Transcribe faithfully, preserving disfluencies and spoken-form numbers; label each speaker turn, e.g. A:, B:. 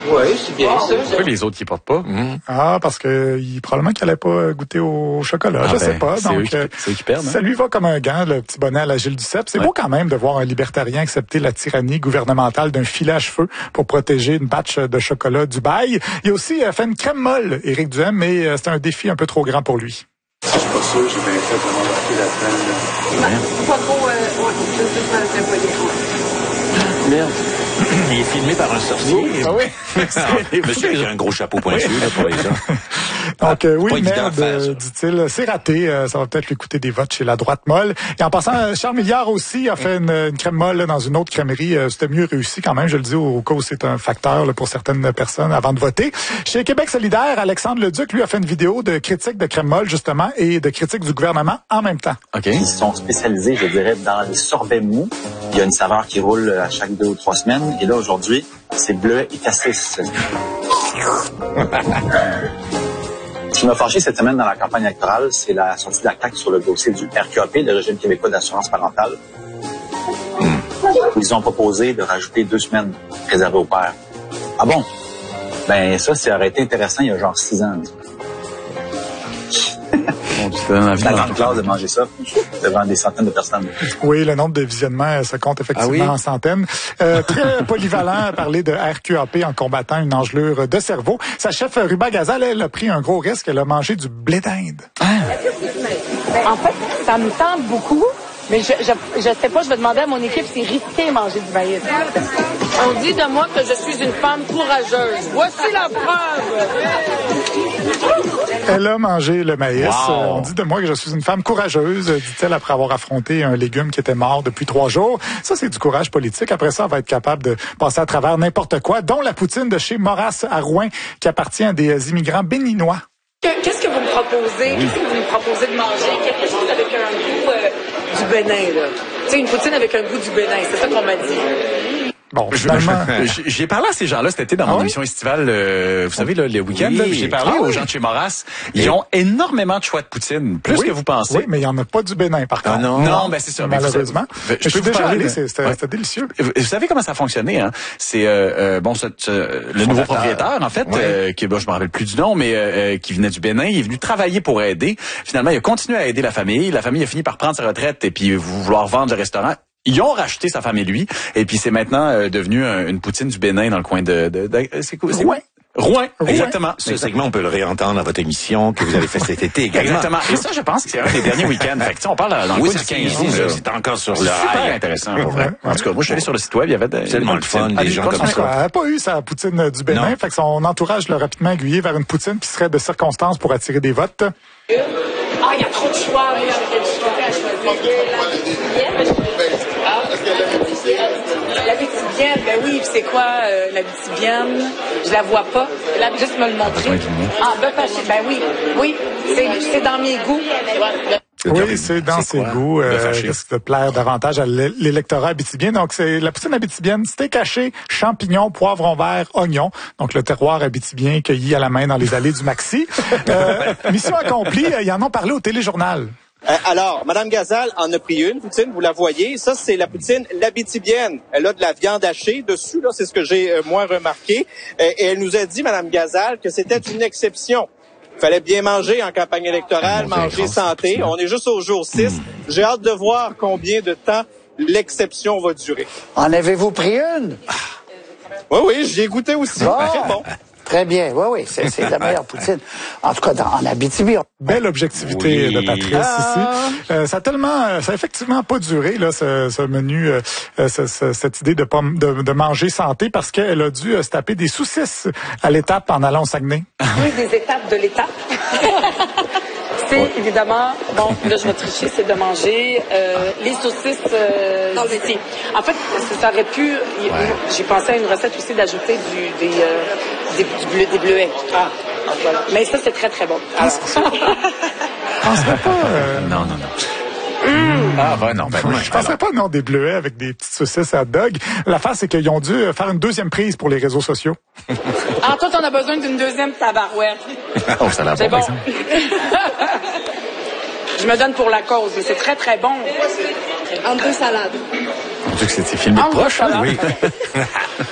A: Oui, c'est bien ça.
B: Pourquoi les autres qui portent pas?
C: Mmh. Ah, parce que il, probablement qu'il n'allait pas goûter au chocolat, ah je ben, sais pas. Donc,
B: c'est eux qui, c'est eux qui perdent, hein?
C: Ça lui va comme un gant, le petit bonnet à la Gilles Duceppe. C'est ouais. beau quand même de voir un libertarien accepter la tyrannie gouvernementale d'un filet à cheveux pour protéger une batch de chocolat Dubaï. Il a aussi fait une crème molle, Éric Duhem, mais c'est un défi un peu trop grand pour lui.
D: Je suis pas sûr, j'ai bien fait de m'embarquer la peine.
E: Pas trop, euh, ouais, je suis pas le
B: Merde. Il est filmé par un sorcier.
C: Ah oui.
B: Monsieur, il a un gros chapeau pointu, là, pour les gens.
C: Donc, euh, oui, merde, euh, dit-il. C'est raté. Euh, ça va peut-être lui coûter des votes chez la droite molle. Et en passant, Charles Milliard aussi a fait une, une crème molle là, dans une autre crèmerie. Euh, c'était mieux réussi quand même. Je le dis au, au cas où c'est un facteur là, pour certaines personnes avant de voter. Chez Québec solidaire, Alexandre Leduc, lui, a fait une vidéo de critique de crème molle, justement, et de critique du gouvernement en même temps.
F: Okay. Ils sont spécialisés, je dirais, dans les sorbets mous. Il y a une saveur qui roule à chaque deux ou trois semaines. Et là, aujourd'hui, c'est bleuet et cassis. Ce qui m'a fâché cette semaine dans la campagne électorale, c'est la sortie de la C A Q sur le dossier du R Q A P, le régime québécois d'assurance parentale. Ils ont proposé de rajouter deux semaines réservées aux pères. Ah bon? Ben ça, ça aurait été intéressant il y a genre six ans. C'est la grande classe de manger ça devant des centaines de personnes.
C: Oui, le nombre de visionnements se compte effectivement ah oui? en centaines. Euh, très polyvalent à parler de R Q A P en combattant une engelure de cerveau. Sa chef Ruba Gazal, elle a pris un gros risque. Elle a mangé du blé d'Inde.
E: Ah. En fait, ça me tente beaucoup. Mais je, je, je sais pas, je vais demander à mon équipe, c'est risqué manger du maïs. On dit de moi que je suis une femme courageuse. Voici la preuve!
C: Elle a mangé le maïs.
B: Wow.
C: On dit de moi que je suis une femme courageuse, dit-elle après avoir affronté un légume qui était mort depuis trois jours. Ça, c'est du courage politique. Après ça, on va être capable de passer à travers n'importe quoi, dont la poutine de chez Maurras à Rouen, qui appartient à des immigrants béninois.
E: Qu'est-ce que vous me proposez? Qu'est-ce que vous me proposez de manger? Quelque chose avec un goût euh, du Bénin, là. Tu sais, une poutine avec un goût du Bénin, c'est ça qu'on m'a dit.
C: Bon, finalement...
B: J'ai parlé à ces gens-là cet été dans mon ah oui? émission estivale, euh, vous savez, là, le week-end. Oui. J'ai parlé ah aux oui? gens de chez Maurras. Ils ont énormément de choix de poutine, plus oui. que vous pensez.
C: Oui, mais il n'y en a pas du Bénin, par contre.
B: Ah non, non, ben c'est ça.
C: Malheureusement.
B: Mais je, je peux déjà aller,
C: c'était ouais. délicieux.
B: Vous savez comment ça a fonctionné, hein? C'est, euh, bon, ce, ce, le nouveau propriétaire, en fait, ouais. euh, qui, bon, je me rappelle plus du nom, mais euh, qui venait du Bénin, il est venu travailler pour aider. Finalement, il a continué à aider la famille. La famille a fini par prendre sa retraite et puis vouloir vendre le restaurant. Ils ont racheté sa femme et lui, et puis c'est maintenant euh, devenu un, une poutine du Bénin dans le coin de... de, de c'est quoi?
C: Rouen.
B: Rouen, exactement.
G: Ce segment, on peut le réentendre à votre émission que vous avez fait cet été également.
B: Exactement. Et ça, je pense que c'est un des derniers week-ends. Fait que, on parle dans le
G: oui,
B: coin du quinze jours.
G: C'est encore sur le
B: super
G: rail.
B: Intéressant, pour vrai. En tout cas, moi, je suis allé sur le site web, il y avait des...
G: C'est tellement le fun, des gens comme ça.
C: Elle n'a pas eu sa poutine du Bénin, non. Fait que son entourage l'a rapidement aiguillé vers une poutine qui serait de circonstance pour attirer des votes.
E: Ah, il y a trop de choix. Il y a la Bitibienne, ben oui, c'est quoi euh, la Bitibienne? Je la vois pas. Elle a juste me le montrer. Ah, bœuf haché, ben oui, oui, c'est dans mes goûts.
C: Oui, c'est dans ses goûts. Euh, Qu'est-ce qui te plaire davantage à l'électorat abitibien? Donc, c'est la poutine abitibienne, steak haché, champignons, poivrons verts, oignons. Donc, le terroir abitibien cueilli à la main dans les allées du Maxi. Euh, mission accomplie, ils en ont parlé au téléjournal.
H: Euh, alors, Madame Gazal en a pris une poutine, vous la voyez. Ça, c'est la poutine l'abitibienne. Elle a de la viande hachée dessus, là, c'est ce que j'ai euh, moins remarqué. Euh, et elle nous a dit, Madame Gazal, que c'était une exception. Il fallait bien manger en campagne électorale, ah, manger santé. On est juste au jour six. Mm. J'ai hâte de voir combien de temps l'exception va durer.
I: En avez-vous pris une?
H: Oui, oui, j'y ai goûté aussi.
I: Bon.
H: Très bon.
I: Très bien, oui, oui, c'est, c'est la meilleure poutine. En tout cas, dans, en Abitibi.
C: Belle objectivité oui. de Patrice ah. ici. Euh, ça a tellement, ça a effectivement pas duré là, ce, ce menu, euh, ce, ce, cette idée de, pomme, de, de manger santé, parce qu'elle a dû euh, se taper des saucisses à l'étape en allant au Saguenay.
E: Oui, des étapes de l'étape. C'est ouais. évidemment, bon, là je vais tricher, c'est de manger euh, les saucisses euh, ici. En fait, ça aurait pu, ouais. j'ai pensé à une recette aussi d'ajouter du, des, euh, des, du bleu, des bleuets. Ah, voilà. Mais ça, c'est très, très bon. Alors.
C: On serait pas... Euh...
B: Non, non, non.
C: Mmh.
B: Ah, ben non, ben
C: oui, je pensais pas, non, des bleuets avec des petites saucisses à hot dog. L'affaire, c'est qu'ils ont dû faire une deuxième prise pour les réseaux sociaux.
E: Ah, toi, t'en as besoin d'une deuxième tabarouette.
B: Oh, ça l'a
E: c'est
B: bon,
E: bon. Je me donne pour la cause, mais c'est très, très bon. En deux salades.
B: On dit que c'était filmé de proche, hein? Oui.